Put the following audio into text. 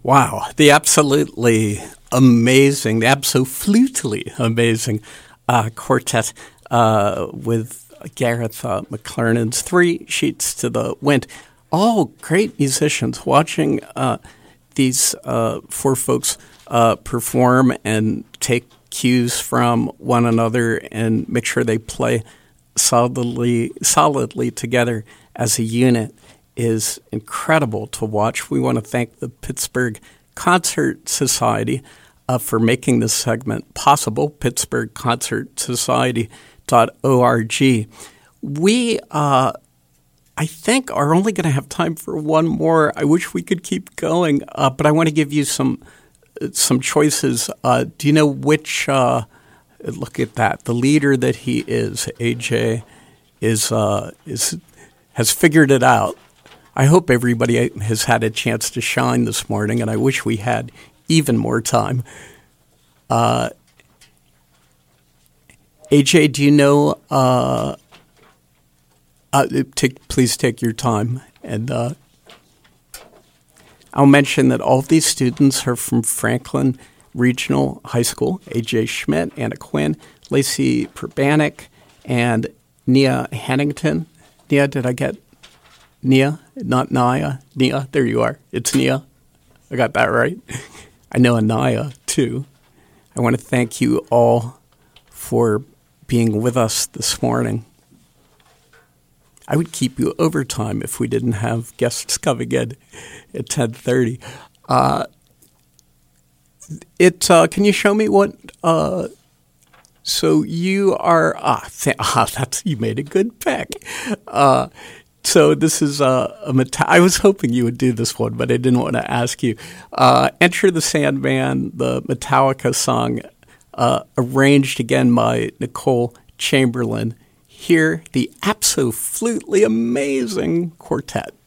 Wow, the absolutely amazing quartet with Gareth McClernand's Three Sheets to the Wind. All great musicians. Watching these four folks perform and take cues from one another and make sure they play solidly together as a unit is incredible to watch. We want to thank the Pittsburgh Concert Society for making this segment possible, pittsburghconcertsociety.org. We, I think, are only going to have time for one more. I wish we could keep going, but I want to give you some choices. Do you know which, look at that, the leader that he is, AJ, has figured it out. I hope everybody has had a chance to shine this morning, and I wish we had even more time. AJ, do you know? Please take your time. And I'll mention that all of these students are from Franklin Regional High School. AJ Schmidt, Anna Quinn, Lacey Perbanik, and Nia Hannington. Nia, did I get Nia? Not Naya. Nia, there you are. It's Nia. I got that right. I know Anaya, too. I want to thank you all for being with us this morning. I would keep you overtime if we didn't have guests coming in at 10:30. Can you show me what? So you are. You made a good pick. So this is I was hoping you would do this one, but I didn't want to ask you. Enter the Sandman, the Metallica song, arranged again by Nicole Chamberlain. Hear the absolutely amazing quartet.